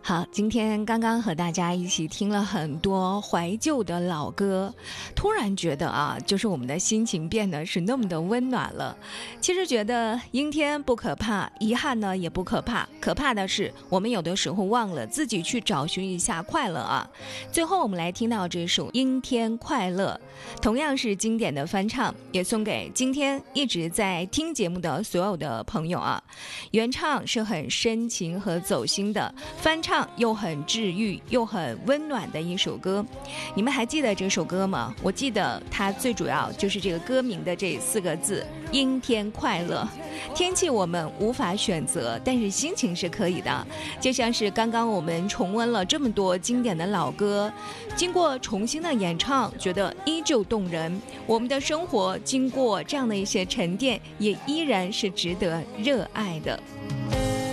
好，今天刚刚和大家一起听了很多怀旧的老歌，突然觉得就是我们的心情变得是那么的温暖了。其实觉得阴天不可怕，遗憾呢也不可怕，可怕的是我们有的时候忘了自己去找寻一下快乐啊。最后我们来听到这首《阴天快乐》，同样是经典的翻唱，也送给今天一直在听节目的所有的朋友啊。原唱是很深情和走心的，翻唱又很治愈又很温暖的一首歌。你们还记得这首歌吗？我记得它最主要就是这个歌名的这4个字，阴天快乐。天气我们无法选择，但是心情是可以的。就像是刚刚我们重温了这么多经典的老歌，经过重新的演唱，觉得依旧动人。我们的生活经过这样的一些沉淀，也依然是值得热爱的。